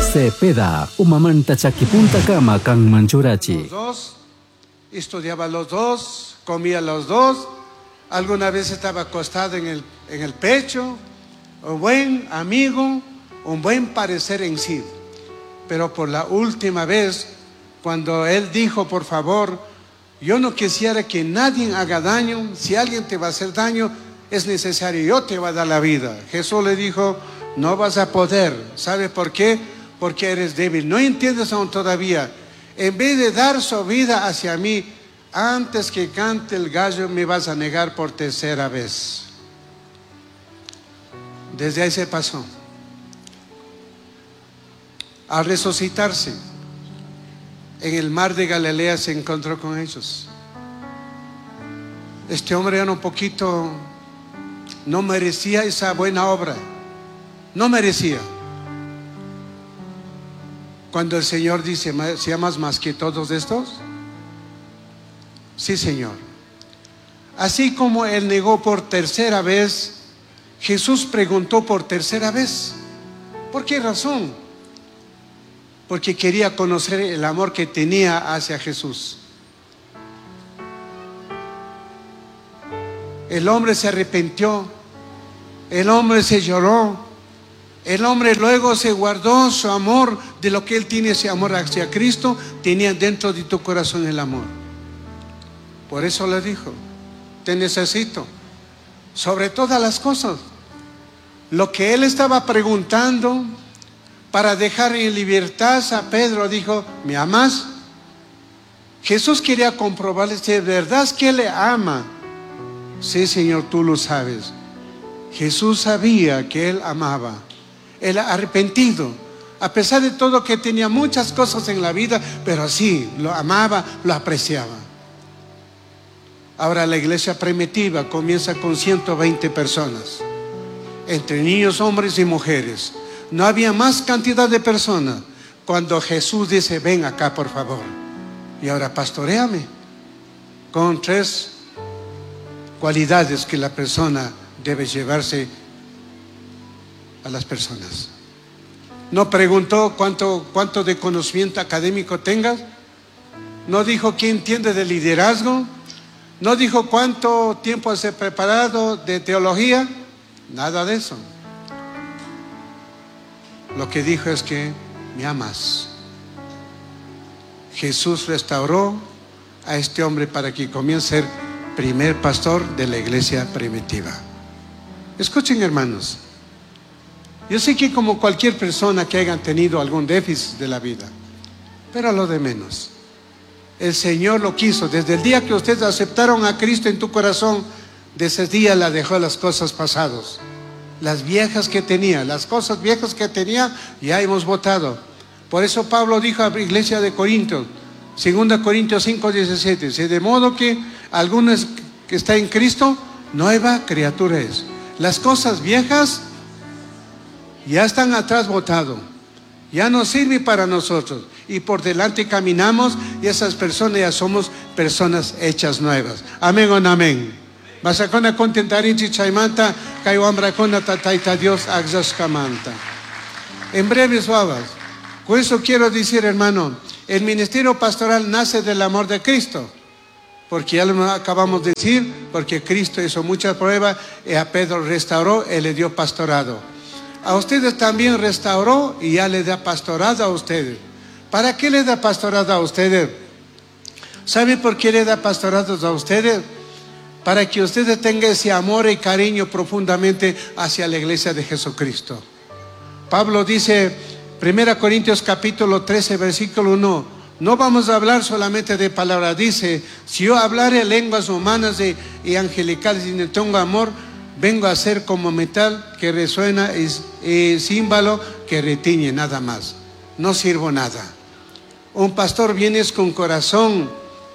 Cepeda, umamanta chakipunta kama kang manchurachi. Los dos, estudiaba los dos, comía los dos, alguna vez estaba acostado en el pecho, un buen amigo, un buen parecer en sí. Pero por la última vez, cuando él dijo, por favor, yo no quisiera que nadie haga daño, si alguien te va a hacer daño, es necesario, yo te voy a dar la vida. Jesús le dijo, no vas a poder. ¿Sabe por qué? Porque eres débil. No entiendes aún todavía. En vez de dar su vida hacia mí, antes que cante el gallo me vas a negar por tercera vez. Desde ahí se pasó. Al resucitarse, en el mar de Galilea se encontró con ellos. Este hombre era un poquito, no merecía esa buena obra. No merecía. Cuando el Señor dice, ¿si amas más que todos estos? Sí, Señor. Así como él negó por tercera vez, Jesús preguntó por tercera vez. ¿Por qué razón? Porque quería conocer el amor que tenía hacia Jesús. El hombre se arrepintió, el hombre se lloró, el hombre luego se guardó su amor de lo que él tiene, ese amor hacia Cristo, tenía dentro de tu corazón el amor. Por eso le dijo, te necesito sobre todas las cosas. Lo que él estaba preguntando para dejar en libertad a Pedro, dijo, ¿me amas? Jesús quería comprobarle si de verdad es que le ama. Sí, Señor, tú lo sabes. Jesús sabía que él amaba. El arrepentido, a pesar de todo, que tenía muchas cosas en la vida, pero sí, lo amaba, lo apreciaba. Ahora la iglesia primitiva comienza con 120 personas, entre niños, hombres y mujeres. No había más cantidad de personas. Cuando Jesús dice, ven acá por favor, y ahora pastoréame, con 3 cualidades que la persona debe llevarse a las personas. No preguntó cuánto de conocimiento académico tengas. No dijo quién entiende de liderazgo. No dijo cuánto tiempo has preparado de teología. Nada de eso. Lo que dijo es que me amas. Jesús restauró a este hombre para que comience a ser primer pastor de la iglesia primitiva. Escuchen, hermanos. Yo sé que como cualquier persona que haya tenido algún déficit de la vida, pero lo de menos. El Señor lo quiso. Desde el día que ustedes aceptaron a Cristo en tu corazón, desde ese día la dejó las cosas pasadas. Las viejas que tenía, las cosas viejas que tenía, ya hemos votado. Por eso Pablo dijo a la iglesia de Corintios, 2 Corintios 5:17, si de modo que algunos que está en Cristo, nueva criatura es. Las cosas viejas ya están atrás botado, ya no sirve para nosotros, y por delante caminamos, y esas personas ya somos personas hechas nuevas. Amén o no amén. Masakona contentarinchi chaimanta, kaiwambracona tataita Dios axaskamanta. En breves babas, con eso quiero decir, hermano, el ministerio pastoral nace del amor de Cristo. Porque ya lo acabamos de decir, porque Cristo hizo muchas pruebas, y a Pedro restauró, él le dio pastorado. A ustedes también restauró y ya le da pastorado a ustedes. ¿Para qué le da pastorado a ustedes? ¿Sabe por qué le da pastorado a ustedes? Para que ustedes tengan ese amor y cariño profundamente hacia la iglesia de Jesucristo. Pablo dice, 1 Corintios capítulo 13, versículo 1, no vamos a hablar solamente de palabras. Dice, si yo hablare lenguas humanas y angelicales y no tengo amor, vengo a ser como metal que resuena y címbalo que retiñe, nada más. No sirvo nada. Un pastor viene con corazón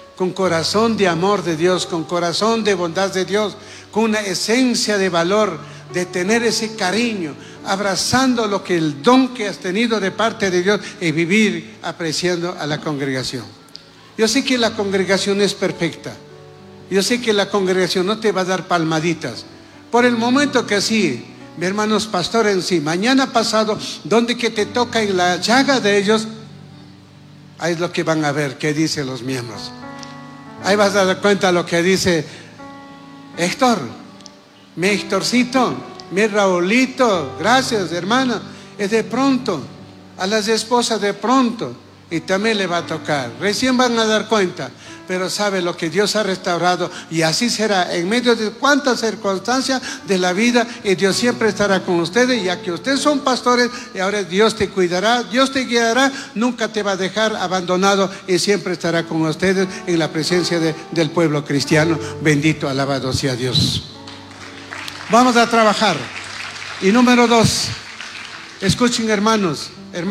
de amor de Dios, con corazón de bondad de Dios, con una esencia de valor, de tener ese cariño, abrazando lo que el don que has tenido de parte de Dios y vivir apreciando a la congregación. Yo sé que la congregación es perfecta. Yo sé que la congregación no te va a dar palmaditas. Por el momento que sí, Mi hermanos pastores en sí, mañana pasado, donde que te toca en la llaga de ellos, ahí es lo que van a ver, qué dicen los miembros. Ahí vas a dar cuenta lo que dice Héctor, mi Héctorcito, mi Raulito, gracias hermana. Es de pronto, a las esposas de pronto, y también le va a tocar. Recién van a dar cuenta, pero sabe lo que Dios ha restaurado, y así será en medio de cuantas circunstancias de la vida, y Dios siempre estará con ustedes, ya que ustedes son pastores, y ahora Dios te cuidará, Dios te guiará, nunca te va a dejar abandonado, y siempre estará con ustedes en la presencia del pueblo cristiano. Bendito, alabado sea Dios. Vamos a trabajar. Y número 2, escuchen hermanos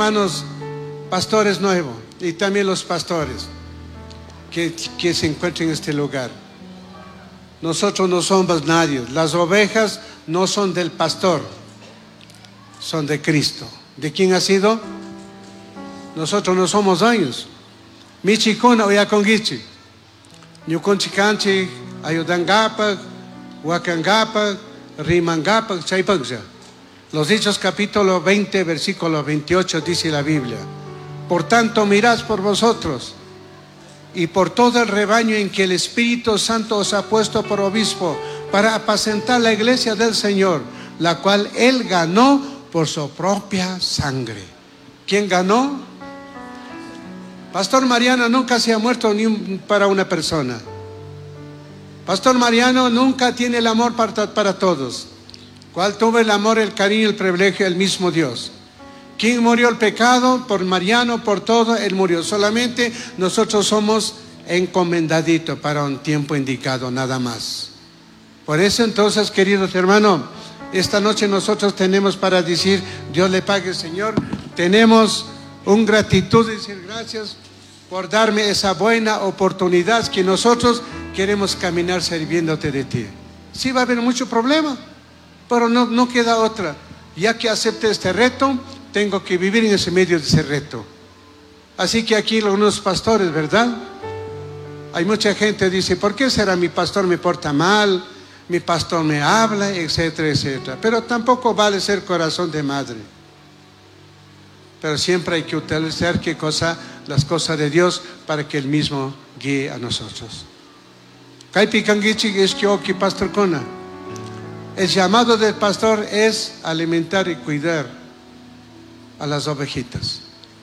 pastores nuevos, y también los pastores que se encuentran en este lugar. Nosotros no somos nadie. Las ovejas no son del pastor, son de Cristo. ¿De quién ha sido? Nosotros no somos dueños. Michikuna oyakongichi, ñukunchikanchi ayudangapak, wakangapak, rimangapak, chaypaksha. Los Hechos capítulo 20, versículo 28 dice la Biblia: por tanto mirad por vosotros y por todo el rebaño en que el Espíritu Santo os ha puesto por obispo, para apacentar la iglesia del Señor, la cual Él ganó por su propia sangre. ¿Quién ganó? Pastor Mariano nunca se ha muerto para una persona. Pastor Mariano nunca tiene el amor para todos. ¿Cuál tuvo el amor, el cariño, el privilegio? El mismo Dios. ¿Quién murió el pecado? Por Mariano, por todo, Él murió. Solamente nosotros somos encomendaditos para un tiempo indicado, nada más. Por eso entonces, queridos hermanos, esta noche nosotros tenemos para decir: Dios le pague, Señor. Tenemos una gratitud de decir gracias por darme esa buena oportunidad que nosotros queremos caminar sirviéndote de ti. Sí va a haber mucho problema, pero no queda otra. Ya que acepte este reto, tengo que vivir en ese medio de ese reto. Así que aquí algunos pastores, ¿verdad? Hay mucha gente que dice: ¿por qué será mi pastor me porta mal? Mi pastor me habla, etcétera, etcétera. Pero tampoco vale ser corazón de madre. Pero siempre hay que utilizar las cosas de Dios para que Él mismo guíe a nosotros. El llamado del pastor es alimentar y cuidar a las ovejitas.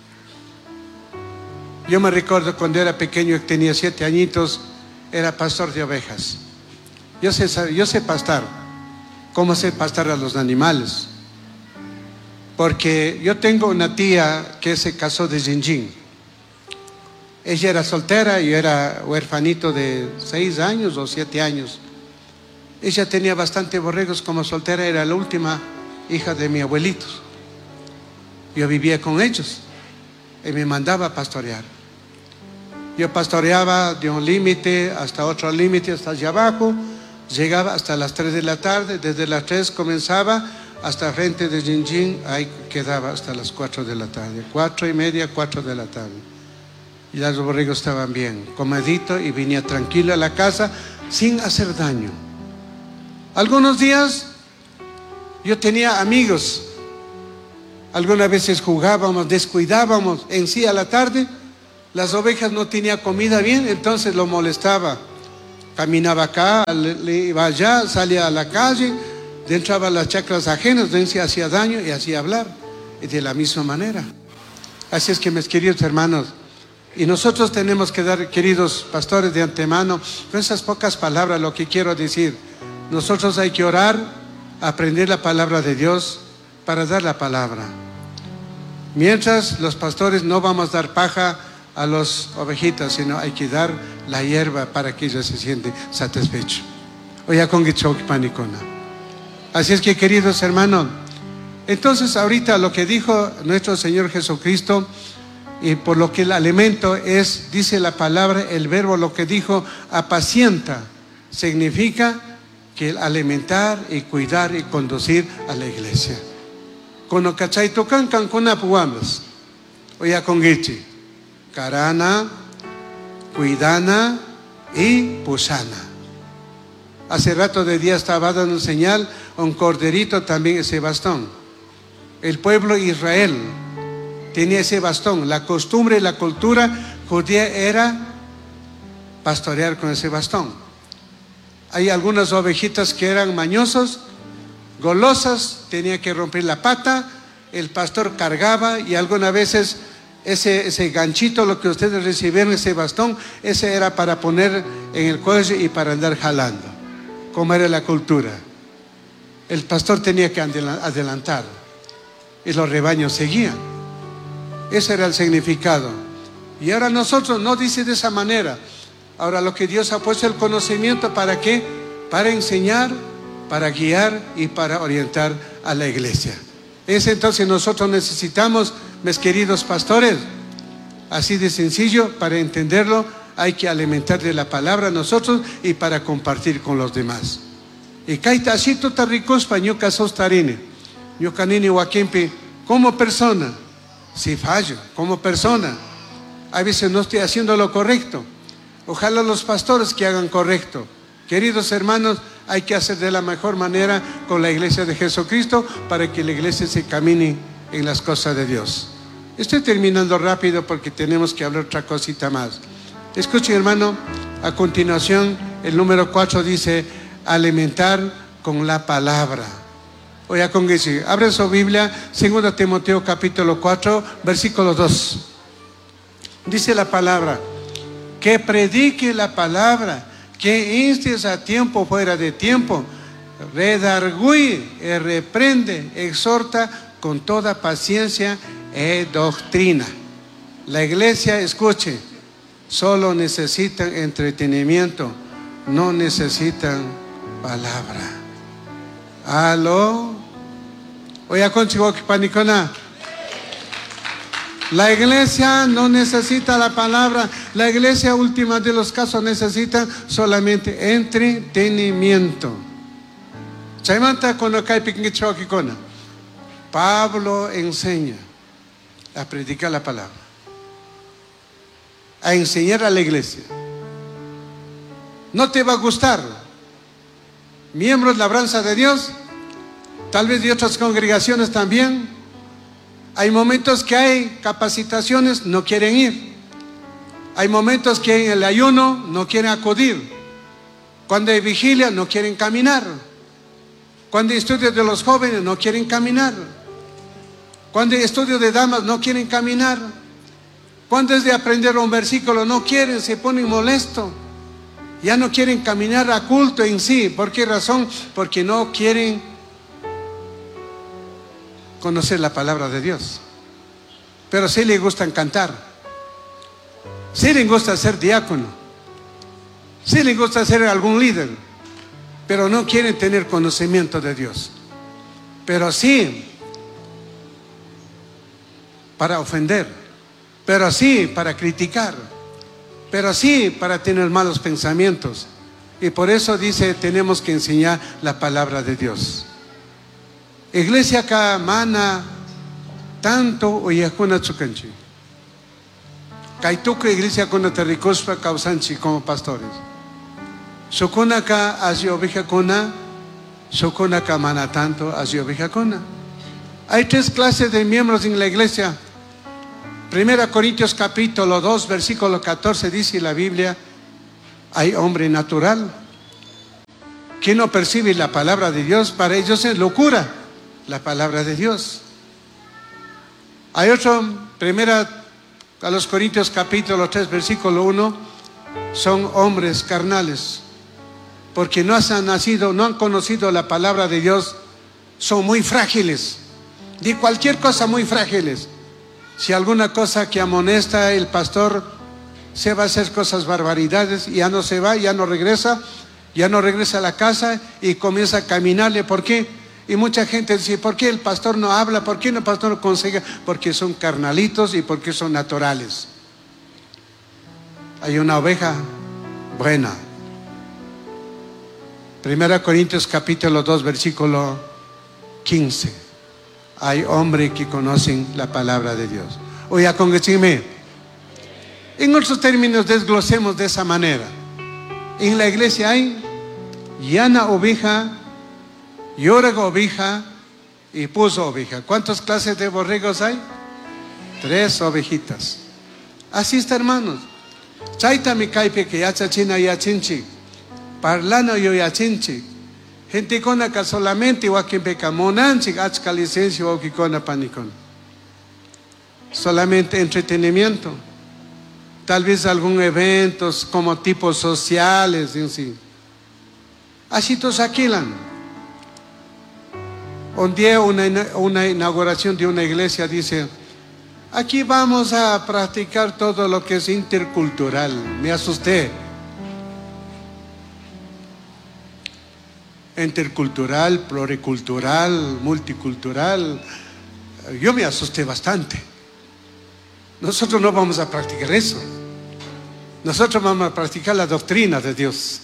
Yo me recuerdo cuando era pequeño, tenía 7 añitos, era pastor de ovejas. Yo sé pastar. ¿Cómo sé pastar a los animales? Porque yo tengo una tía que se casó de Jinjin. Ella era soltera, yo era huerfanito de 6 años o 7 años. Ella tenía bastante borregos como soltera, era la última hija de mi abuelito. Yo vivía con ellos y me mandaba a pastorear. Yo pastoreaba de un límite hasta otro límite, hasta allá abajo. Llegaba hasta las 3 de la tarde, desde las 3 comenzaba hasta frente de Jinjin, ahí quedaba hasta las 4 de la tarde, 4:30, 4 de la tarde. Y los borregos estaban bien, comeditos, y venía tranquilo a la casa sin hacer daño. Algunos días yo tenía amigos, algunas veces jugábamos, descuidábamos en sí a la tarde, las ovejas no tenían comida bien, entonces lo molestaba. Caminaba acá, le iba allá, salía a la calle, entraba a las chacras ajenas, donde hacía daño y hacía hablar, y de la misma manera. Así es que, mis queridos hermanos, y nosotros tenemos que dar, queridos pastores, de antemano, con esas pocas palabras, lo que quiero decir: nosotros hay que orar, aprender la palabra de Dios para dar la palabra. Mientras los pastores no vamos a dar paja a las ovejitas, sino hay que dar la hierba para que ellos se sienten satisfechos. Así es que, queridos hermanos, entonces ahorita lo que dijo nuestro Señor Jesucristo, y por lo que el alimento es, dice la palabra, el verbo, lo que dijo, apacienta, significa que el alimentar y cuidar y conducir a la iglesia. Kono kachaitokan kankuna puamas, oya con gichi, karana, cuidana y pusana. Hace rato de día estaba dando señal, un corderito también ese bastón. El pueblo de Israel tenía ese bastón. La costumbre y la cultura judía era pastorear con ese bastón. Hay algunas ovejitas que eran mañosos, golosas, tenía que romper la pata, el pastor cargaba y algunas veces ese ganchito, lo que ustedes recibieron, ese bastón, ese era para poner en el cuello y para andar jalando, como era la cultura. El pastor tenía que adelantar y los rebaños seguían. Ese era el significado. Y ahora nosotros no dice de esa manera. Ahora lo que Dios ha puesto el conocimiento, ¿para qué? Para enseñar, para guiar y para orientar a la iglesia. Es entonces nosotros necesitamos, mis queridos pastores, así de sencillo, para entenderlo hay que alimentar de la palabra nosotros y para compartir con los demás. Y kaita así tota ricos pañuca sostarine, ñucanini huaquempe, como persona, si fallo, como persona, a veces no estoy haciendo lo correcto. Ojalá los pastores que hagan correcto. Queridos hermanos, hay que hacer de la mejor manera con la iglesia de Jesucristo para que la iglesia se camine en las cosas de Dios. Estoy terminando rápido porque tenemos que hablar otra cosita más. Escuchen, hermano, a continuación el número 4 dice alimentar con la palabra. Oiga, con que abren su Biblia, 2 Timoteo capítulo 4, versículo 2. Dice la palabra: que predique la palabra, que instes a tiempo fuera de tiempo, redarguye, reprende, exhorta con toda paciencia y doctrina. La iglesia, escuche, solo necesitan entretenimiento, no necesitan palabra. ¿Aló? Oye, conchigo que panicona. La iglesia no necesita la palabra. La iglesia, última de los casos, necesita solamente entretenimiento. Pablo enseña a predicar la palabra, a enseñar a la iglesia. No te va a gustar. Miembros de la labranza de Dios, tal vez de otras congregaciones también. Hay momentos que hay capacitaciones, no quieren ir. Hay momentos que en el ayuno no quieren acudir. Cuando hay vigilia no quieren caminar. Cuando hay estudios de los jóvenes no quieren caminar. Cuando hay estudios de damas no quieren caminar. Cuando es de aprender un versículo no quieren, se ponen molestos. Ya no quieren caminar a culto en sí. ¿Por qué razón? Porque no quieren conocer la palabra de Dios. Pero sí les gusta cantar, sí les gusta ser diácono, sí les gusta ser algún líder, pero no quieren tener conocimiento de Dios. Pero sí para ofender, pero sí para criticar, pero sí para tener malos pensamientos. Y por eso dice, tenemos que enseñar la palabra de Dios. Iglesia ka mana tanto oyakuna chukanchi. Kaituka iglesia kuna terricospa causanchi como pastores. Sukuna ka así oveja kuna, sukuna ka mana tanto así oveja kuna. Hay tres clases de miembros en la iglesia. 1 Corintios capítulo 2, versículo 14 dice la Biblia: hay hombre natural que no percibe la palabra de Dios, para ellos es locura la palabra de Dios. Hay otro, 1 Corintios capítulo 3 versículo 1, son hombres carnales, porque no han nacido, no han conocido la palabra de Dios, son muy frágiles, de cualquier cosa muy frágiles. Si alguna cosa que amonesta el pastor, se va a hacer cosas barbaridades, y ya no se va, ya no regresa a la casa y comienza a caminarle. ¿Por qué? Y mucha gente dice: ¿por qué el pastor no habla? ¿Por qué el pastor no aconseja? Porque son carnalitos y porque son naturales. Hay una oveja buena. 1 Corintios capítulo 2 versículo 15. Hay hombres que conocen la palabra de Dios. Oiga, congréguenme. En otros términos, desglosemos de esa manera. En la iglesia hay llana oveja Y ahora oveja y puso oveja. ¿Cuántas clases de borregos hay? 3 ovejitas. Así está, hermanos. Chaita mi caipe que ya chachina ya chinchi. Parlano yo ya chinchi. Gente con acá solamente o aquí peca monanchi, achka licencia o aquí con panicón. Solamente entretenimiento. Tal vez algún eventos como tipos sociales, en sí. Así todos alquilan. Un día una inauguración de una iglesia dice: aquí vamos a practicar todo lo que es intercultural. Me asusté. Intercultural, pluricultural, multicultural. Yo me asusté bastante. Nosotros no vamos a practicar eso. Nosotros vamos a practicar la doctrina de Dios.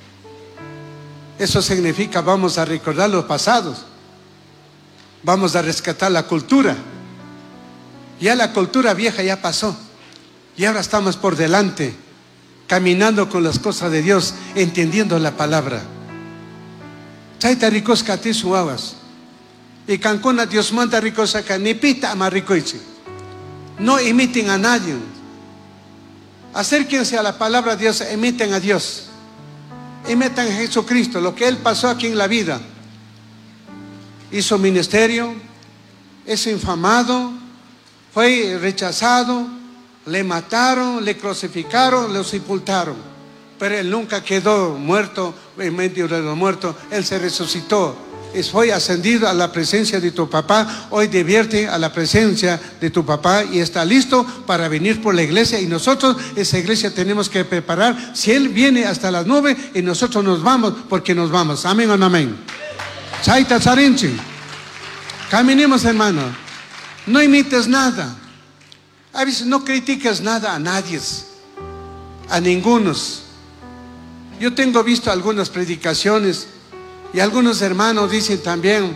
Eso significa vamos a recordar los pasados. Vamos a rescatar la cultura. Ya la cultura vieja ya pasó. Y ahora estamos por delante, caminando con las cosas de Dios, entendiendo la palabra. Chaita ricos catisuagas. Y Cancún Dios manda ricos acá. Ni pita ama ricoichi. No imiten a nadie. Acérquense a la palabra de Dios, imiten a Dios. Imitan a Jesucristo, lo que Él pasó aquí en la vida. Hizo ministerio, es infamado, fue rechazado, le mataron, le crucificaron, lo sepultaron. Pero Él nunca quedó muerto, en medio de los muertos. Él se resucitó. Fue ascendido a la presencia de tu papá. Hoy divierte a la presencia de tu papá y está listo para venir por la iglesia. Y nosotros, esa iglesia, tenemos que preparar. Si Él viene hasta las 9 y nosotros nos vamos, porque nos vamos. Amén o no amén. Chaita Sarinchi. Caminemos, hermano. No imites nada. A veces no critiques nada a nadie, a ningunos. Yo tengo visto algunas predicaciones. Y algunos hermanos dicen también,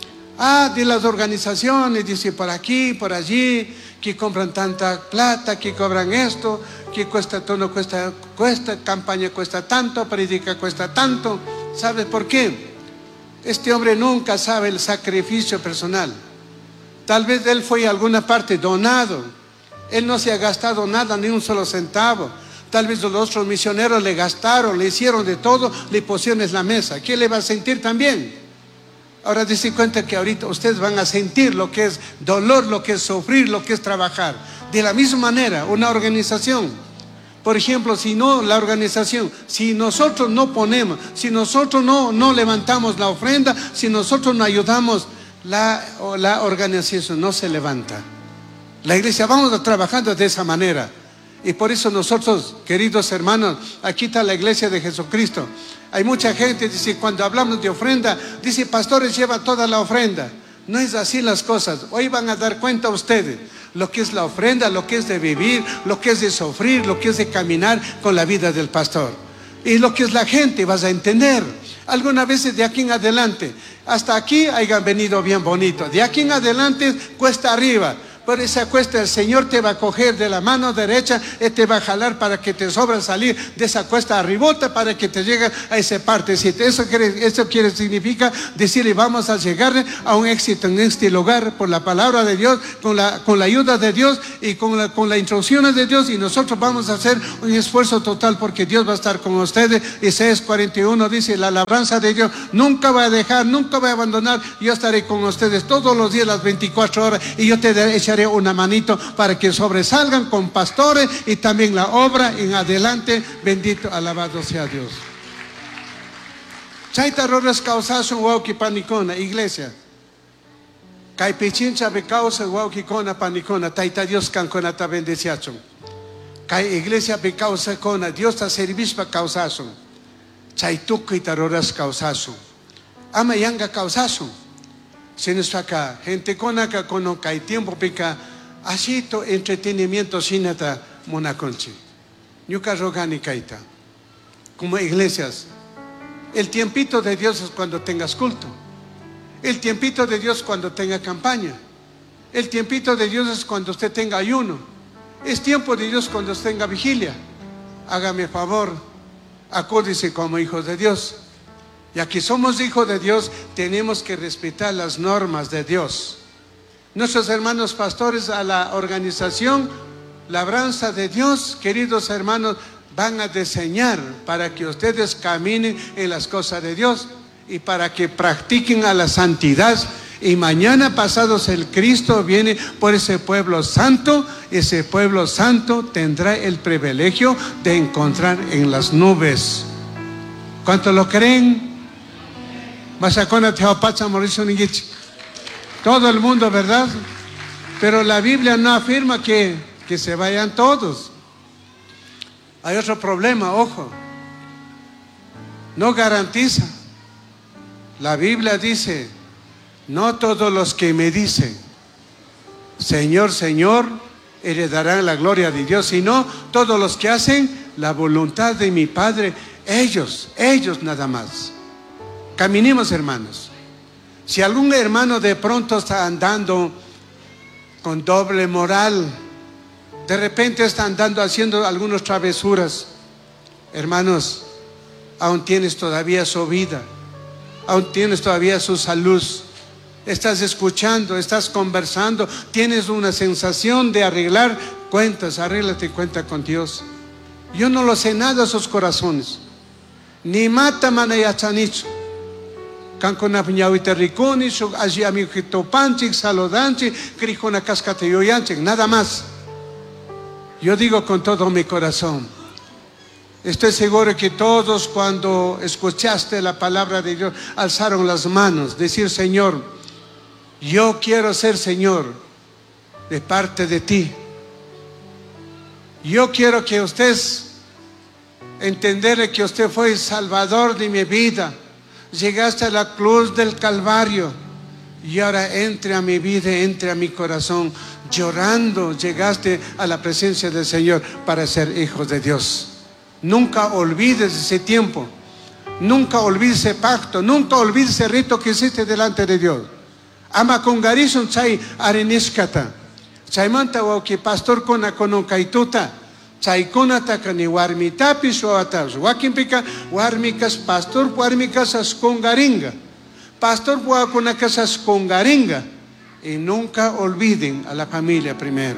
de las organizaciones, dice por aquí, por allí, que compran tanta plata, que cobran esto, que cuesta todo, cuesta, campaña cuesta tanto, predica cuesta tanto. ¿Sabes por qué? Este hombre nunca sabe el sacrificio personal. Tal vez él fue a alguna parte donado. Él no se ha gastado nada, ni un solo centavo. Tal vez los otros misioneros le gastaron, le hicieron de todo, le pusieron en la mesa. ¿Qué le va a sentir también? Ahora dése cuenta que ahorita ustedes van a sentir lo que es dolor, lo que es sufrir, lo que es trabajar. De la misma manera, una organización. Por ejemplo, si no, la organización, si nosotros no ponemos, si nosotros no levantamos la ofrenda, si nosotros no ayudamos, la organización no se levanta. La iglesia vamos trabajando de esa manera. Y por eso nosotros, queridos hermanos, aquí está la iglesia de Jesucristo. Hay mucha gente, dice, cuando hablamos de ofrenda, dice, pastores llevan toda la ofrenda. No es así las cosas. Hoy van a dar cuenta ustedes lo que es la ofrenda, lo que es de vivir, lo que es de sufrir, lo que es de caminar con la vida del pastor. Y lo que es la gente, vas a entender. Algunas veces de aquí en adelante, hasta aquí hayan venido bien bonito. De aquí en adelante, cuesta arriba. Por esa cuesta el Señor te va a coger de la mano derecha y te va a jalar para que te sobra salir de esa cuesta arribota para que te llegue a esa parte. Eso significa decirle vamos a llegar a un éxito en este lugar por la palabra de Dios, con la ayuda de Dios y con la instrucciones de Dios, y nosotros vamos a hacer un esfuerzo total porque Dios va a estar con ustedes. Isaías 41 dice, la labranza de Dios nunca va a dejar, nunca va a abandonar. Yo estaré con ustedes todos los días, las 24 horas, y yo te echaré una manito para que sobresalgan con pastores y también la obra en adelante. Bendito, alabado sea Dios. Chaita roras causasun wauki panicona, iglesia. Kai pichincha be causa wauki kona panicona, taita Dios cancona ta bendeciachon. Kai iglesia be causa kona, Dios ta servicio pa causasun. Chaituku itaroras causasun. Ama yanga causasun. Se nos acá, gente con acá, con hay tiempo pica, así to entretenimiento sinata monaconchi. Yuka rogani kaita. Como iglesias. El tiempito de Dios es cuando tengas culto. El tiempito de Dios es cuando tenga campaña. El tiempito de Dios es cuando usted tenga ayuno. Es tiempo de Dios cuando usted tenga vigilia. Hágame favor, acúrdese como hijos de Dios. Ya que somos hijos de Dios, tenemos que respetar las normas de Dios. Nuestros hermanos pastores a la organización Labranza de Dios, queridos hermanos, van a diseñar para que ustedes caminen en las cosas de Dios y para que practiquen a la santidad. Y mañana pasados el Cristo viene por ese pueblo santo. Ese pueblo santo tendrá el privilegio de encontrar en las nubes. ¿Cuántos lo creen? Todo el mundo, ¿verdad? Pero la Biblia no afirma que se vayan todos. Hay otro problema, ojo. No garantiza. La Biblia dice: no todos los que me dicen Señor, Señor, heredarán la gloria de Dios, sino todos los que hacen la voluntad de mi Padre. Ellos nada más. Caminemos, hermanos. Si algún hermano de pronto está andando con doble moral, de repente está andando haciendo algunas travesuras, hermanos, aún tienes todavía su vida, aún tienes todavía su salud. Estás escuchando, estás conversando, tienes una sensación de arreglar cuentas. Arréglate cuenta con Dios. Yo no lo sé nada de sus corazones. Ni mata manayachanicho. Cancona piñahuita riconi, allí a mi topanchik, salodanchi, crijona cascateyoyanchik, nada más. Yo digo con todo mi corazón. Estoy seguro que todos, cuando escuchaste la palabra de Dios, alzaron las manos, decir: Señor, yo quiero ser Señor de parte de ti. Yo quiero que usted entender que usted fue el Salvador de mi vida. Llegaste a la cruz del Calvario y ahora entre a mi vida, entre a mi corazón. Llorando llegaste a la presencia del Señor para ser hijos de Dios. Nunca olvides ese tiempo, nunca olvides ese pacto, nunca olvides ese rito que hiciste delante de Dios. Ama con garison chay arenishkata, chay manta que pastor con kaituta, chay konata kani warmitapi suatas, wakimpika warmikas pastor warmikas ascongaringa, pastor puakonakas ascongaringa. Y nunca olviden a la familia primero.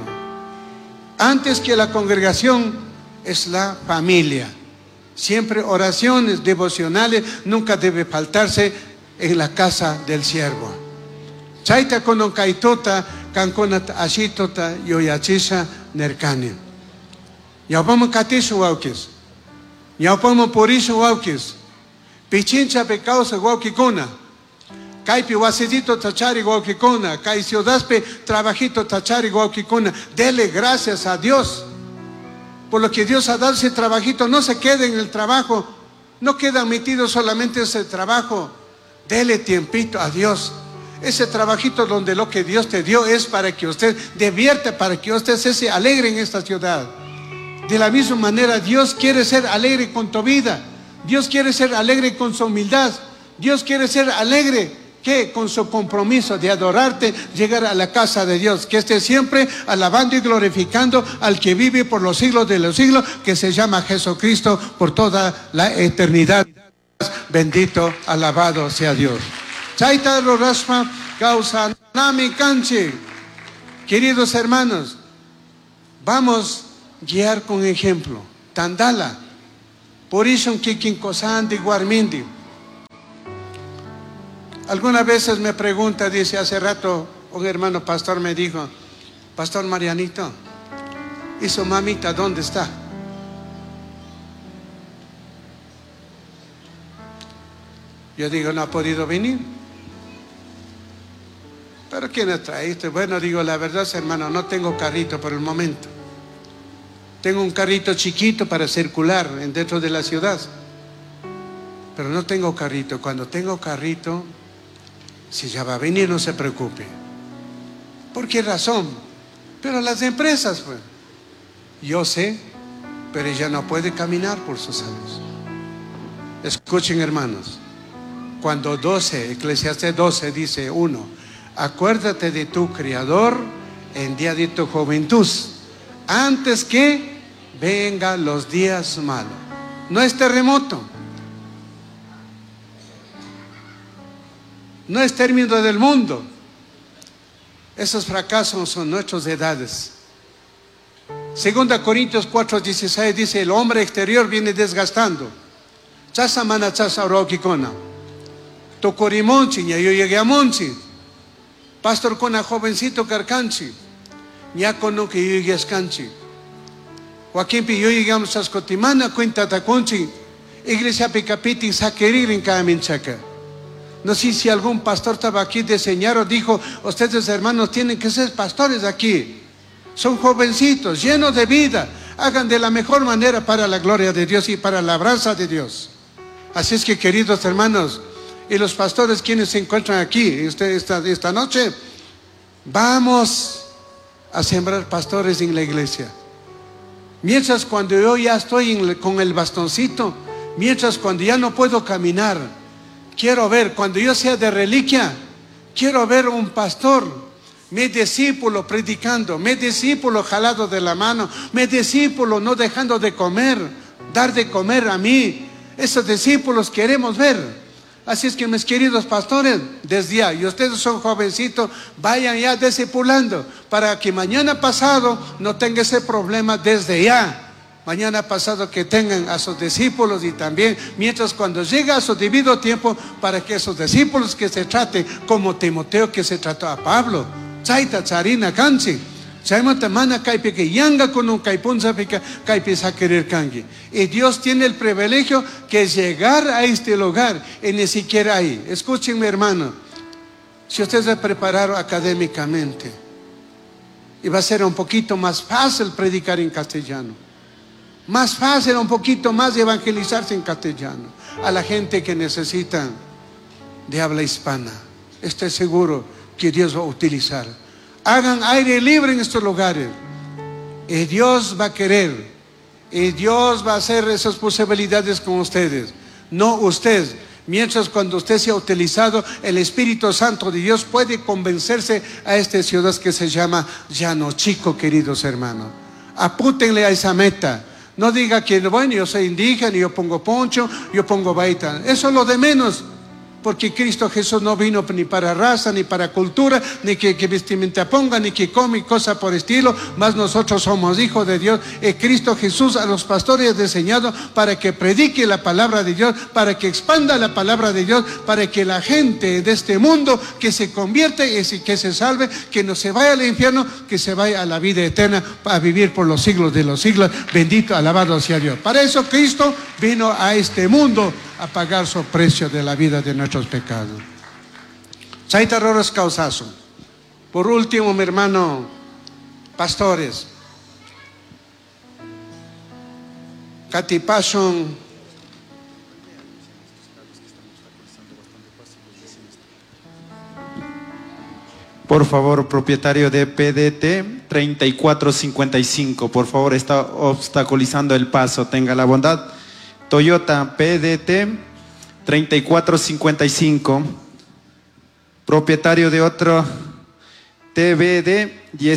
Antes que la congregación es la familia. Siempre oraciones devocionales nunca debe faltarse en la casa del siervo. Chaita konon kaitota kankonat ashitota yoyachisha nerkane. Yaupamo katisu waukis. Yaupamo porisu waukis. Pichincha pe causa waukikuna. Caipi wasidito tachari guauquicona, cai ciudadpe trabajito tachari guauquicona. Dele gracias a Dios por lo que Dios ha dado ese trabajito. No se quede en el trabajo, no queda metido solamente ese trabajo. Dele tiempito a Dios. Ese trabajito donde lo que Dios te dio es para que usted divierta, para que usted se alegre en esta ciudad. De la misma manera, Dios quiere ser alegre con tu vida. Dios quiere ser alegre con su humildad. Dios quiere ser alegre que con su compromiso de adorarte, llegar a la casa de Dios, que esté siempre alabando y glorificando al que vive por los siglos de los siglos, que se llama Jesucristo por toda la eternidad. Bendito, alabado sea Dios. Chaita Rorasma causa nami canche. Queridos hermanos, vamos a guiar con ejemplo. Tandala, por eso que quincosandi guarmindi. Algunas veces me pregunta, dice, hace rato un hermano pastor me dijo: Pastor Marianito, ¿y su mamita dónde está? Yo digo: no ha podido venir. ¿Pero quién ha traído? Bueno, digo la verdad, hermano, no tengo carrito por el momento. Tengo un carrito chiquito para circular dentro de la ciudad, pero no tengo carrito. Cuando tengo carrito, si ya va a venir, no se preocupe. ¿Por qué razón? Pero las empresas, pues, yo sé, pero ella no puede caminar por sus años. Escuchen, hermanos, cuando Eclesiastés 12 dice 1, acuérdate de tu Creador en día de tu juventud, antes que vengan los días malos. No es terremoto. no es término del mundo. Esos fracasos son nuestras edades. 2 Corintios 4:16 dice: el hombre exterior viene desgastando. Chasa mana chasa orokikona. Tokorimonchi, ya yo llegué a Monchi. Pastor Kona jovencito carcanchi. Ya cono que yo llegué a Scanchi. Joaquín pi yo llegamos a Scotimana, cuenta taconchi. Iglesia Picapiti saquerir en cada minchaca. No sé si algún pastor estaba aquí de señor o dijo: ustedes hermanos tienen que ser pastores aquí. Son jovencitos, llenos de vida. Hagan de la mejor manera para la gloria de Dios y para la labranza de Dios. Así es que, queridos hermanos, y los pastores quienes se encuentran aquí esta noche, vamos a sembrar pastores en la iglesia. Mientras cuando yo ya estoy con el bastoncito, mientras cuando ya no puedo caminar, quiero ver, cuando yo sea de reliquia, quiero ver un pastor, mi discípulo predicando, mi discípulo jalado de la mano, mi discípulo no dejando de comer, dar de comer a mí. Esos discípulos queremos ver. Así es que, mis queridos pastores, desde ya, y ustedes son jovencitos, vayan ya discipulando para que mañana pasado no tenga ese problema desde ya. Mañana pasado que tengan a sus discípulos, y también mientras cuando llega a su debido tiempo, para que esos discípulos que se traten como Timoteo que se trató a Pablo. Chaita charina kanchi. Chaimata mana kaipe que yanga con un caipunza pica kaipe saquerer kangi. Y Dios tiene el privilegio que llegar a este lugar y ni siquiera ahí. Escúchenme, hermano. Si ustedes se prepararon académicamente, y va a ser un poquito más fácil predicar en castellano. Más fácil, un poquito más evangelizarse en castellano a la gente que necesita de habla hispana. Estoy seguro que Dios va a utilizar. Hagan aire libre en estos lugares y Dios va a querer, y Dios va a hacer esas posibilidades con ustedes, no usted. Mientras cuando usted sea utilizado, el Espíritu Santo de Dios puede convencerse a esta ciudad que se llama Llano Chico, queridos hermanos. Apúntenle a esa meta. No diga que, bueno, yo soy indígena, yo pongo poncho, yo pongo baita. Eso es lo de menos. Porque Cristo Jesús no vino ni para raza, ni para cultura, ni que vestimenta ponga, ni que come, cosa por estilo. Más nosotros somos hijos de Dios. Y Cristo Jesús a los pastores ha diseñado para que predique la palabra de Dios, para que expanda la palabra de Dios, para que la gente de este mundo que se convierta y que se salve, que no se vaya al infierno, que se vaya a la vida eterna, a vivir por los siglos de los siglos. Bendito, alabado sea Dios. Para eso Cristo vino a este mundo, a pagar su precio de la vida de nuestros pecados. Chaita roros causazo. Por último, mi hermano, pastores, Catipashon, por favor, propietario de PDT 3455, por favor, está obstaculizando el paso, tenga la bondad. Toyota PDT 3455, propietario de otro TBD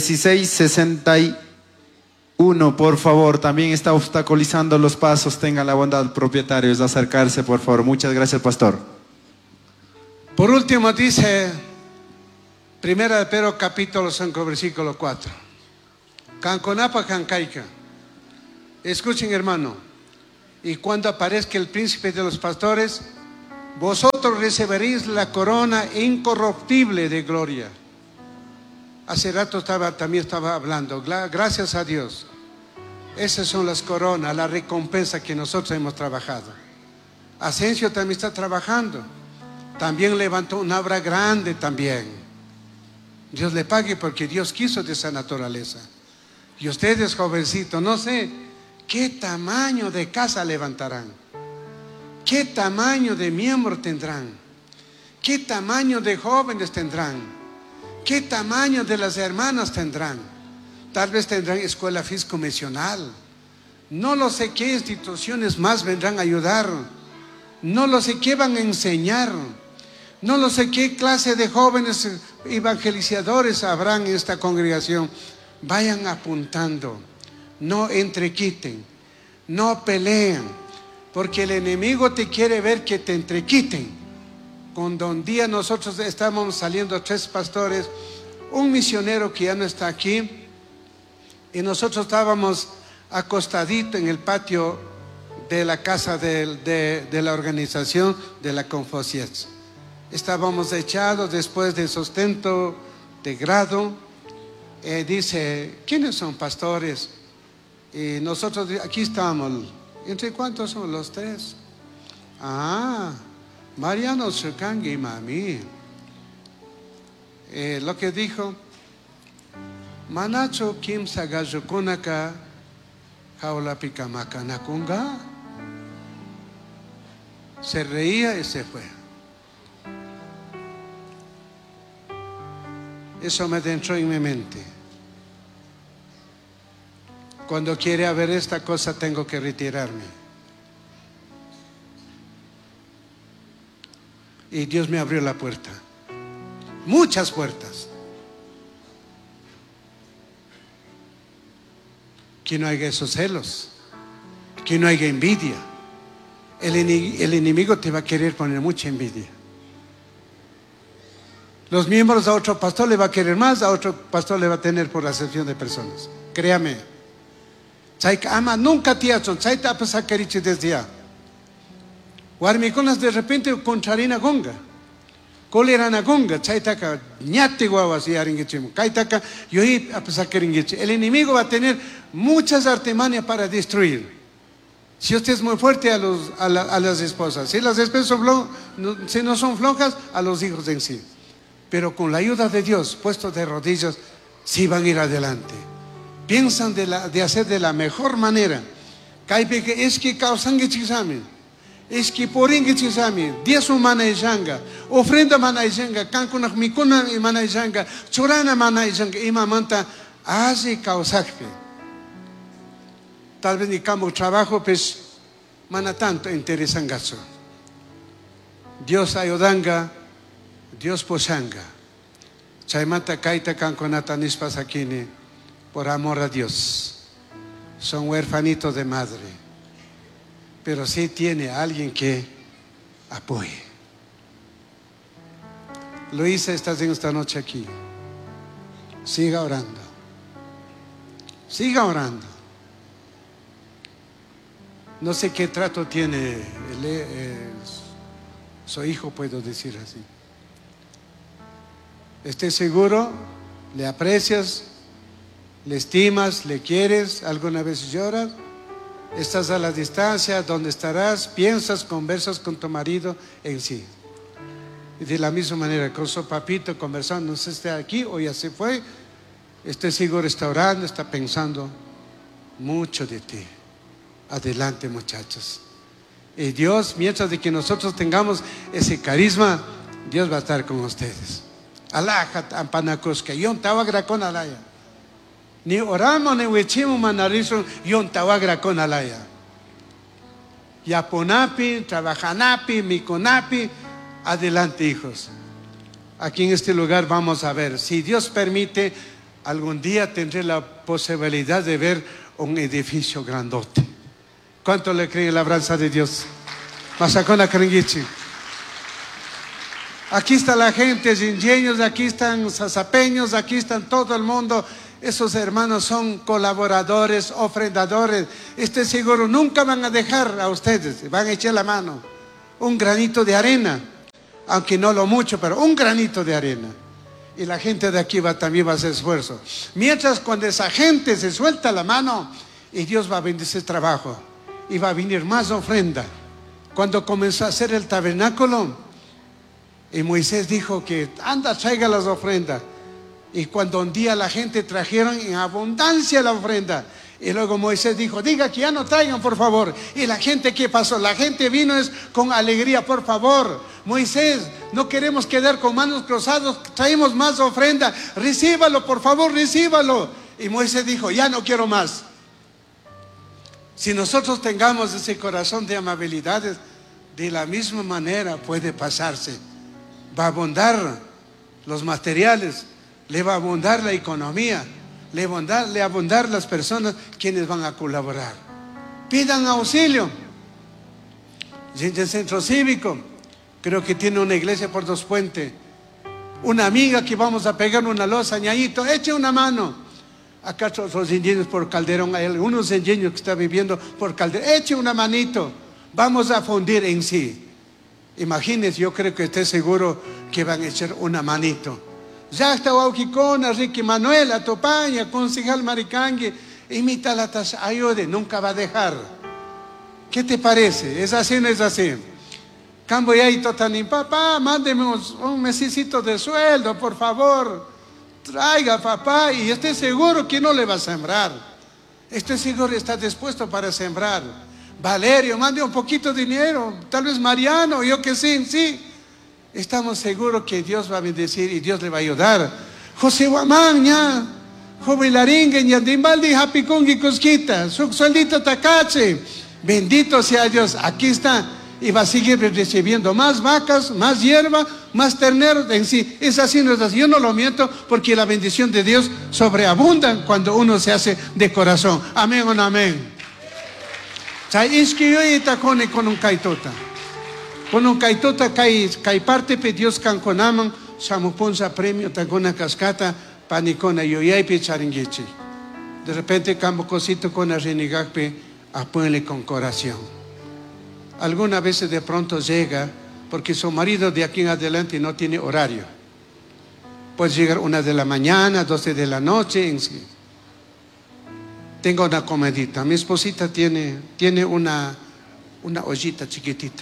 1661, por favor, también está obstaculizando los pasos, tenga la bondad, propietarios, de acercarse, por favor. Muchas gracias, pastor. Por último dice 1 de Pedro capítulo 5 versículo 4. Canconapa cancaica. Escuchen, hermano. Y cuando aparezca el príncipe de los pastores, vosotros recibiréis la corona incorruptible de gloria. Hace rato también estaba hablando, gracias a Dios. Esas son las coronas, la recompensa que nosotros hemos trabajado. Asensio también está trabajando. También levantó una obra grande también. Dios le pague porque Dios quiso de esa naturaleza. Y ustedes, jovencitos, no sé qué tamaño de casa levantarán, qué tamaño de miembros tendrán, qué tamaño de jóvenes tendrán, qué tamaño de las hermanas tendrán. Tal vez tendrán escuela físico-misional. No lo sé qué instituciones más vendrán a ayudar. No lo sé qué van a enseñar. No lo sé qué clase de jóvenes evangelizadores habrán en esta congregación. Vayan apuntando. No entrequiten, no peleen, porque el enemigo te quiere ver que te entrequiten. Cuando un día nosotros estábamos saliendo 3 pastores, un misionero que ya no está aquí, y nosotros estábamos acostaditos en el patio de la casa de la organización de la Confocietz. Estábamos echados después del sustento de grado. Dice, ¿quiénes son pastores? Y nosotros aquí estamos. ¿Entre cuántos son los 3? Mariano Sukangi y Mami. Lo que dijo, Manacho Kim Sagajukunaka Jaula Picamakanakunga. Se reía y se fue. Eso me entró en mi mente. Cuando quiere haber esta cosa tengo que retirarme. Y Dios me abrió la puerta. Muchas puertas. Que no haya esos celos. Que no haya envidia. El enemigo te va a querer poner mucha envidia. Los miembros a otro pastor le va a querer más, a otro pastor le va a tener por acepción de personas. Créame. Ama nunca te hacen, te ha pasado cariche desde ya. Guarmiconas de repente contrarina gonga. Colerana gonga, chaitaka, ñate guavas y aringichimo. Kaitaka, yo a pasar caringiche. El enemigo va a tener muchas artimañas para destruir. Si usted es muy fuerte a las esposas, si las esposas si no son flojas, a los hijos en sí. Pero con la ayuda de Dios, puestos de rodillas, sí van a ir adelante. Piensan de hacer de la mejor manera. Es que causan que chisame, es que por que chisame, 10 humana y janga, ofrenda mana y janga, cancuna micuna y mana y janga, chorana mana y janga, y mamanta, hace causacpe. Tal vez ni campo trabajo, pues, mana tanto interesangazo. Dios ayudanga, Dios posanga. Chaimanta kaita canconata nispasakini, por amor a Dios. Son huérfanitos de madre. Pero sí tiene alguien que apoye. Luisa, estás en esta noche aquí. Siga orando. Siga orando. No sé qué trato tiene su hijo, puedo decir así. Esté seguro, le aprecias, le estimas, le quieres, alguna vez lloras, estás a la distancia, donde estarás, piensas, conversas con tu marido en sí. Y de la misma manera con su papito conversando, no sé si está aquí o ya se fue, esté seguro, está orando, está pensando mucho de ti. Adelante, muchachos. Y Dios, mientras de que nosotros tengamos ese carisma, Dios va a estar con ustedes. Alajat ampanakoska, yon tawagra con alaya. Ni oramos ni huichimo manarizo, yon tawagra con alaya. Yaponapi, trabajanapi, miconapi. Adelante, hijos. Aquí en este lugar vamos a ver, si Dios permite, algún día tendré la posibilidad de ver un edificio grandote. ¿Cuánto le creen la abranza de Dios? Masacona Caringuichi. Aquí está la gente, ingenios, aquí están sasapeños, aquí están todo el mundo. Esos hermanos son colaboradores, ofrendadores. Estoy seguro, nunca van a dejar a ustedes, van a echar la mano. Un granito de arena, aunque no lo mucho, pero un granito de arena. Y la gente de aquí también va a hacer esfuerzo. Mientras cuando esa gente se suelta la mano, y Dios va a bendecir el trabajo, y va a venir más ofrenda. Cuando comenzó a hacer el tabernáculo, y Moisés dijo que anda, traiga las ofrendas. Y cuando un día la gente trajeron en abundancia la ofrenda, y luego Moisés dijo, diga que ya no traigan, por favor. Y la gente, ¿qué pasó? La gente vino con alegría, por favor. Moisés, no queremos quedar con manos cruzadas, traemos más ofrenda, recíbalo, por favor, recíbalo. Y Moisés dijo, ya no quiero más. Si nosotros tengamos ese corazón de amabilidades, de la misma manera puede pasarse. Va a abundar los materiales, le va a abundar la economía, le va a abundar las personas quienes van a colaborar. Pidan auxilio. En el centro cívico, Creo que tiene una iglesia por Dos Puentes. Una amiga que vamos a pegar una losa, ñañito, eche una mano. Acá los ingenieros por Calderón, hay algunos ingenieros que están viviendo por Calderón, eche una manito. Vamos a fundir en sí. Imagínense, yo creo que estoy seguro que van a echar una manito. Ya está Wauquicona, Ricky Manuel, Atopaña, concejal Maricangue, imita la taza, ayude, nunca va a dejar. ¿Qué te parece? ¿Es así o no es así? Camboyaito Tanín, papá, mándeme un mesecito de sueldo, por favor. Traiga, papá, y estoy seguro que no le va a sembrar. Estoy seguro que está dispuesto para sembrar. Valerio, mande un poquito de dinero. Tal vez Mariano, yo que sí. Estamos seguros que Dios va a bendecir y Dios le va a ayudar. José Guamán, ya. Joven Laringue, ya. Dimbaldi, Japicungi, Cusquita. Su sueldito Tacache. Bendito sea Dios. Aquí está. Y va a seguir recibiendo más vacas, más hierba, más terneros en sí. Es así, no es así. Yo no lo miento porque la bendición de Dios sobreabunda cuando uno se hace de corazón. Amén o no amén. Con un kaitota. Con un kaitota kai parte pe Dios canconaman, samuponza premio tagona cascata, panicona yoyaipe charinguichi. De repente cambo cosito con a renegacpe, apuele con corazón. Algunas veces de pronto llega, porque su marido de aquí en adelante no tiene horario. Puede llegar 1 de la mañana, 12 de la noche. En sí. Tengo una comedita. Mi esposita tiene una ollita chiquitita.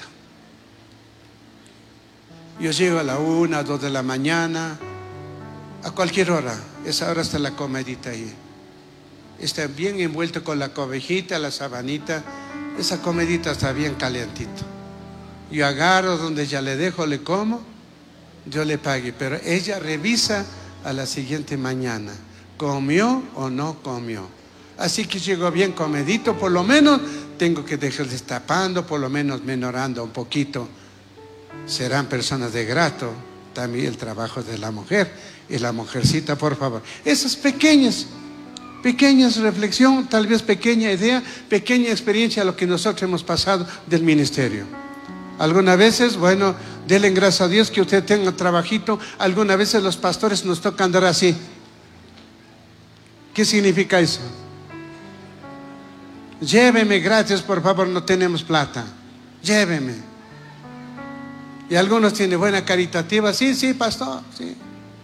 Yo llego a la 1, 2 de la mañana, a cualquier hora. Esa hora está la comedita ahí. Está bien envuelto con la cobijita, la sabanita. Esa comidita está bien calientito. Yo agarro donde ya le dejo, le como, yo le pague. Pero ella revisa a la siguiente mañana. ¿Comió o no comió? Así que llegó bien comidito, por lo menos tengo que dejar destapando, por lo menos menorando un poquito. Serán personas de grato también el trabajo de la mujer. Y la mujercita, por favor. Esas pequeñas reflexión, tal vez pequeña idea, pequeña experiencia a lo que nosotros hemos pasado del ministerio. Algunas veces, bueno, denle gracias a Dios que usted tenga trabajito. Algunas veces los pastores nos toca andar así. ¿Qué significa eso? Lléveme, gracias, por favor, no tenemos plata. Lléveme. Y algunos tienen buena caritativa. Sí, pastor, sí.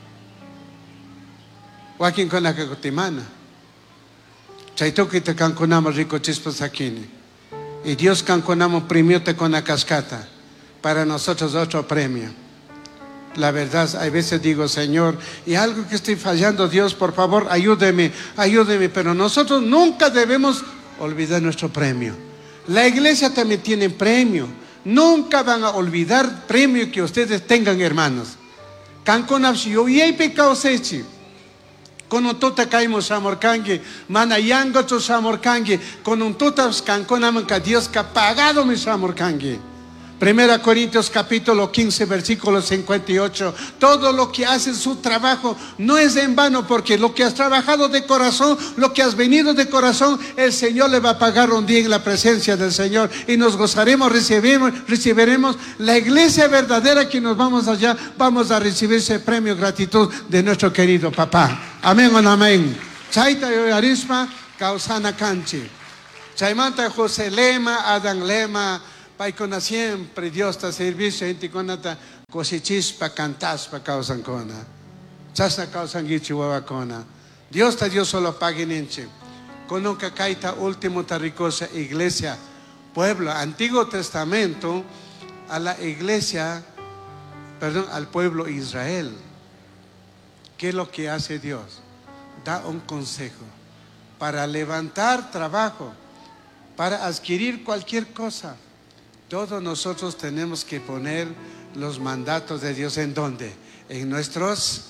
Joaquín con la cacotimana. Chaitoki te canconamos rico chispas aquí. Y Dios canconamos premio te con la cascata. Para nosotros otro premio. La verdad, a veces digo, Señor, y algo que estoy fallando, Dios, por favor, ayúdeme. Pero nosotros nunca debemos olvidar nuestro premio. La iglesia también tiene premio. Nunca van a olvidar premio que ustedes tengan, hermanos. Canconamos, yo y hay pecado sechi. Con un tota caímos samorcangue, manayango tu samorcangue, con un tota canconam que Dios que ha pagado mi samorcangue. 1 Corintios capítulo 15 versículo 58. Todo lo que hace su trabajo no es en vano, porque lo que has trabajado de corazón, lo que has venido de corazón, el Señor le va a pagar un día en la presencia del Señor y nos gozaremos, recibiremos la iglesia verdadera que nos vamos allá, vamos a recibir ese premio gratitud de nuestro querido papá. Amén o no amén. Chaita y arisma causana canchi. Chaimanta José Lema, Adán Lema. Paikona siempre Dios te servicio gente conata cosichispa cantaspa causan cona. Chasna causan gichihuavacona. Dios te dio solo paguinenche. Conozca caita último taricosa iglesia, pueblo, Antiguo Testamento, a la iglesia, al pueblo Israel. ¿Qué es lo que hace Dios? Da un consejo para levantar trabajo, para adquirir cualquier cosa. Todos nosotros tenemos que poner los mandatos de Dios ¿en dónde? En nuestros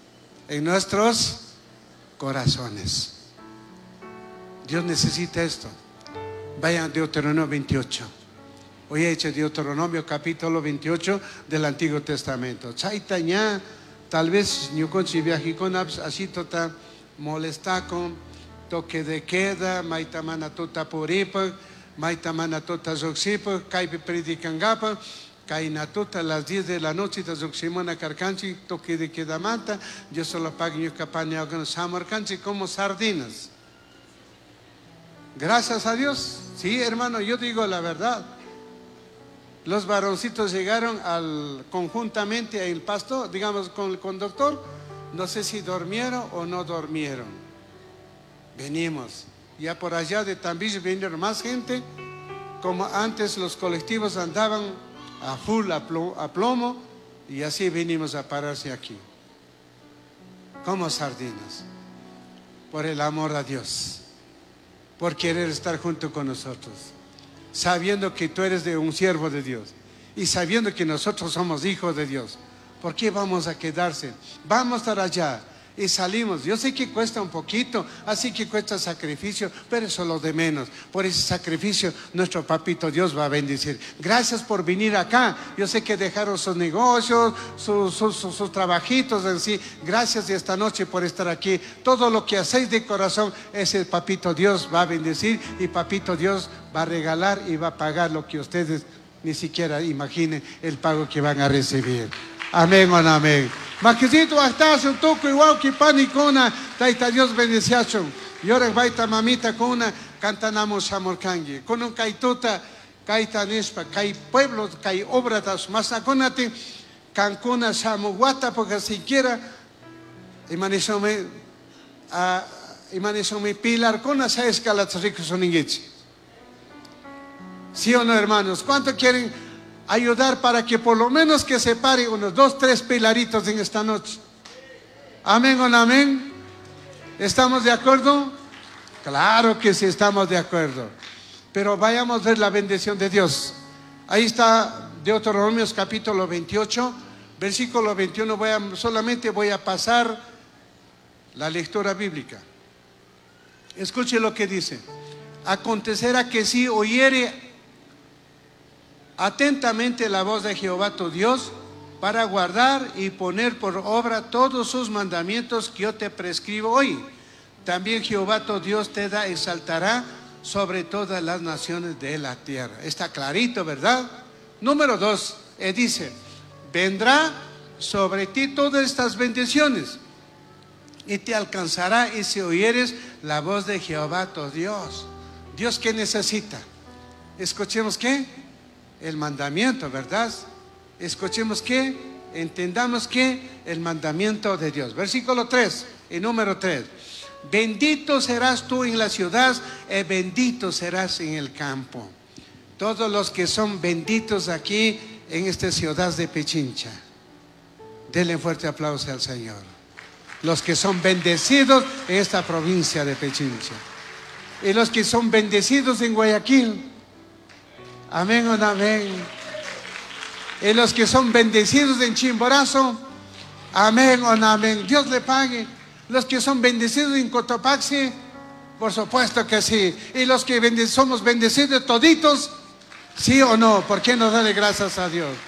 corazones. Dios necesita esto. Vayan a Deuteronomio 28. Hoy he hecho Deuteronomio capítulo 28 del Antiguo Testamento. Chaitaña, tal vez ñuconchi viajiconabs así tota molesta con toque de queda, maitamana tota puripa. Maitamana tota zoxipa, caipe predicangapa, Cainatuta a las 10 de la noche, Tazuximona Carcanchi, toque de Quedamanta, yo solo pago yo capaña con Samarcanchi como sardinas. Gracias a Dios, sí, hermano, yo digo la verdad. Los varoncitos llegaron conjuntamente al pasto, digamos, con el conductor. No sé si durmieron o no durmieron. Venimos. Ya por allá de Tambillo vinieron más gente. Como antes los colectivos andaban a full, a plomo, y así venimos a pararse aquí. Como sardinas. Por el amor a Dios. Por querer estar junto con nosotros. Sabiendo que tú eres de un siervo de Dios. Y sabiendo que nosotros somos hijos de Dios. ¿Por qué vamos a quedarse? Vamos a estar allá. Y salimos. Yo sé que cuesta un poquito, así que cuesta sacrificio, pero eso es lo de menos. Por ese sacrificio nuestro papito Dios va a bendecir. Gracias por venir acá. Yo sé que dejaron sus negocios, sus trabajitos en sí. Gracias de esta noche por estar aquí. Todo lo que hacéis de corazón, ese papito Dios va a bendecir y papito Dios va a regalar y va a pagar lo que ustedes ni siquiera imaginen el pago que van a recibir. Amén o no amén. Maquisito hasta un toco igual que pan y cona, taita Dios bendición. Y ahora baita mamita con una cantanamos amorcangue. Con un caituta, caita nespa, cai pueblos, cai obratas, masaconate, cancuna samuguata, porque siquiera, imanesome pilar con esa escala ricos son ingechi. ¿Sí o no, hermanos? ¿Cuánto quieren ayudar para que por lo menos que se pare unos 2, 3 pilaritos en esta noche? Amén o no amén. ¿Estamos de acuerdo? Claro que sí estamos de acuerdo. Pero vayamos a ver la bendición de Dios. Ahí está Deuteronomios capítulo 28, versículo 21. Solamente voy a pasar la lectura bíblica. Escuche lo que dice. Acontecerá que si oyere atentamente la voz de Jehová tu Dios para guardar y poner por obra todos sus mandamientos que yo te prescribo hoy, también Jehová tu Dios te exaltará sobre todas las naciones de la tierra. Está clarito, ¿verdad? Número 2, dice, vendrá sobre ti todas estas bendiciones y te alcanzará y si oyeres la voz de Jehová tu Dios. Dios, ¿qué necesita? Escuchemos ¿qué? El mandamiento, ¿verdad? Escuchemos que, entendamos que el mandamiento de Dios. Versículo 3 y número 3. Bendito serás tú en la ciudad y bendito serás en el campo. Todos los que son benditos aquí en esta ciudad de Pichincha, denle un fuerte aplauso al Señor. Los que son bendecidos en esta provincia de Pichincha y los que son bendecidos en Guayaquil. Amén o no amén. Y los que son bendecidos en Chimborazo, amén o no amén. Dios le pague. Los que son bendecidos en Cotopaxi, por supuesto que sí. Y los que somos bendecidos toditos, sí o no. ¿Por qué no darle gracias a Dios?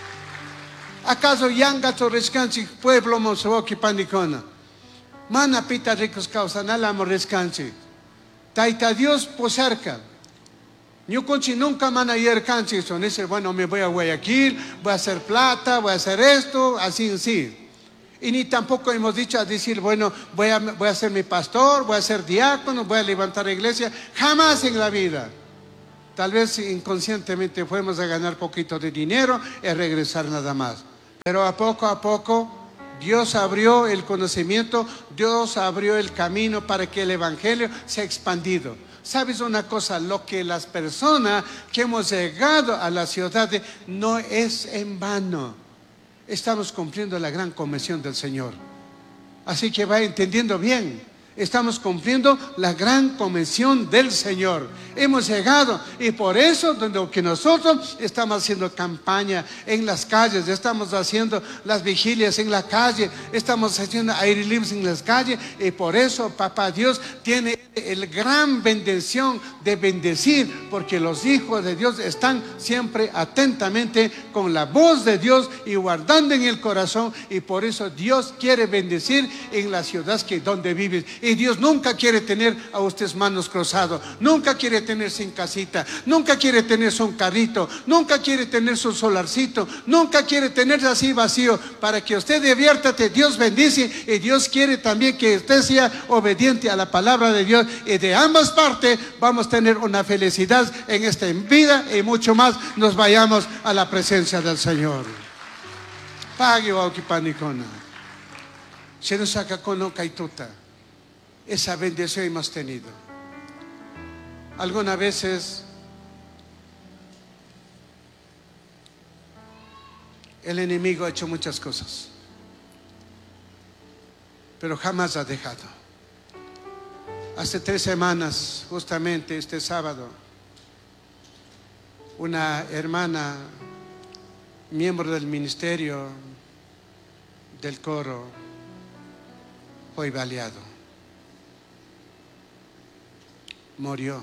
¿Acaso Yanga Torrescanchi, pueblo Mosoboki Panicona? Mana pita ricos causa, nala morrescanchi. Taita Dios posarca. Yo conchi nunca man ayer canchi son dice, bueno, me voy a Guayaquil, voy a hacer plata, voy a hacer esto, así en sí. Y ni tampoco hemos dicho a decir, bueno, voy a ser mi pastor, voy a ser diácono, voy a levantar iglesia. Jamás en la vida. Tal vez inconscientemente fuimos a ganar poquito de dinero y regresar nada más. Pero a poco Dios abrió el conocimiento, Dios abrió el camino para que el evangelio sea expandido. ¿Sabes una cosa? Lo que las personas que hemos llegado a la ciudad no es en vano. Estamos cumpliendo la gran comisión del Señor. Así que va entendiendo bien. Estamos cumpliendo la gran comisión del Señor. Hemos llegado y por eso lo que nosotros estamos haciendo campaña en las calles, estamos haciendo las vigilias en la calle, estamos haciendo aire libre en las calles y por eso Papá Dios tiene la gran bendición de bendecir, porque los hijos de Dios están siempre atentamente con la voz de Dios y guardando en el corazón, y por eso Dios quiere bendecir en la ciudad donde vives. Y Dios nunca quiere tener a ustedes manos cruzadas, nunca quiere tener sin casita, nunca quiere tener su carrito, nunca quiere tener su solarcito, nunca quiere tener así vacío. Para que usted diviértate, Dios bendice, y Dios quiere también que usted sea obediente a la palabra de Dios, y de ambas partes vamos a tener una felicidad en esta vida, y mucho más nos vayamos a la presencia del Señor. Pague o panicona. Se nos saca con caituta. Esa bendición hemos tenido. Algunas veces el enemigo ha hecho muchas cosas, pero jamás ha dejado. Hace 3 semanas, justamente este sábado, una hermana, miembro del ministerio del coro, fue baleado. Murió.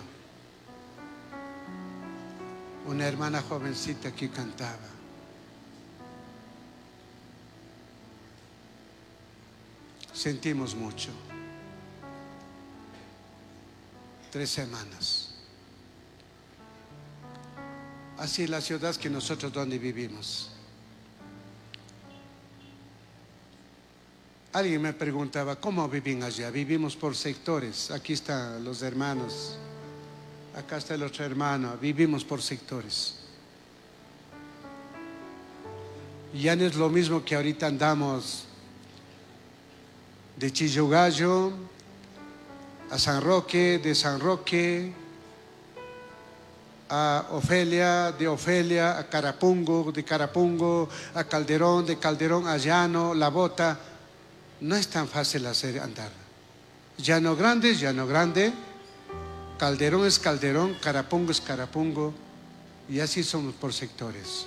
Una hermana jovencita que cantaba. Sentimos mucho. 3 semanas. Así la ciudad que nosotros donde vivimos. Alguien me preguntaba, ¿cómo viven allá? Vivimos por sectores. Aquí están los hermanos. Acá está el otro hermano. Vivimos por sectores. Ya no es lo mismo que ahorita andamos de Chillogallo a San Roque, de San Roque a Ofelia, de Ofelia a Carapungo, de Carapungo a Calderón, de Calderón a Llano, La Bota. No es tan fácil hacer andar. Llano Grande es Llano Grande, Calderón es Calderón, Carapungo es Carapungo, y así somos por sectores.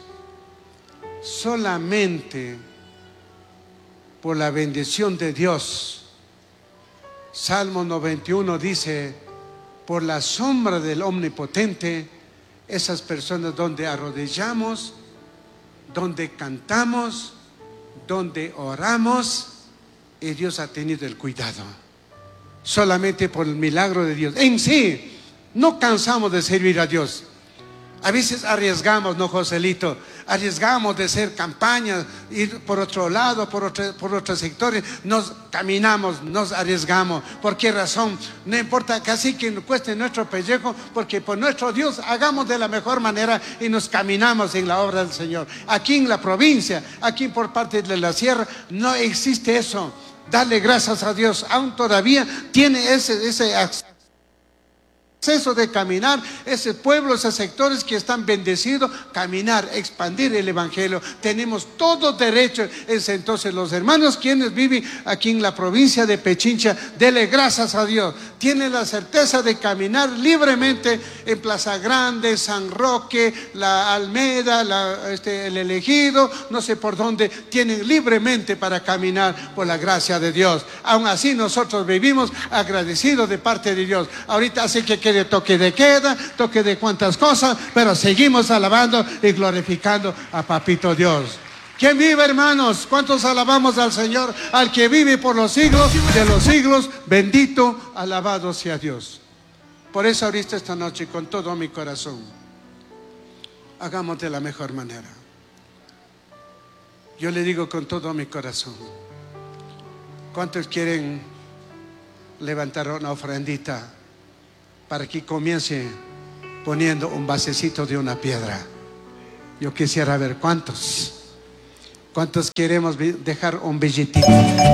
Solamente por la bendición de Dios. Salmo 91 dice, por la sombra del Omnipotente, esas personas donde arrodillamos, donde cantamos, donde oramos, y Dios ha tenido el cuidado. Solamente por el milagro de Dios. En sí, no cansamos de servir a Dios. A veces arriesgamos, ¿no, Joselito? Arriesgamos de hacer campañas, ir por otro lado, por otros sectores. Nos caminamos, nos arriesgamos. ¿Por qué razón? No importa, casi que nos cueste nuestro pellejo, porque por nuestro Dios hagamos de la mejor manera y nos caminamos en la obra del Señor. Aquí en la provincia, aquí por parte de la sierra, no existe eso. Dale gracias a Dios, aún todavía tiene ese acceso de caminar, ese pueblo, esos sectores que están bendecidos, caminar, expandir el evangelio. Tenemos todo derecho. Entonces los hermanos quienes viven aquí en la provincia de Pichincha, dele gracias a Dios, tienen la certeza de caminar libremente en Plaza Grande, San Roque, la Almeda, el Elegido, no sé por dónde, tienen libremente para caminar por la gracia de Dios. Aún así nosotros vivimos agradecidos de parte de Dios. Ahorita así que quede toque de queda, toque de cuantas cosas, pero seguimos alabando y glorificando a Papito Dios. ¿Quién vive, hermanos? ¿Cuántos alabamos al Señor? Al que vive por los siglos de los siglos, bendito, alabado sea Dios. Por eso ahorita esta noche, con todo mi corazón, hagamos de la mejor manera. Yo le digo con todo mi corazón, ¿cuántos quieren levantar una ofrendita para que comience poniendo un basecito de una piedra? Yo quisiera ver cuántos queremos dejar un billetito.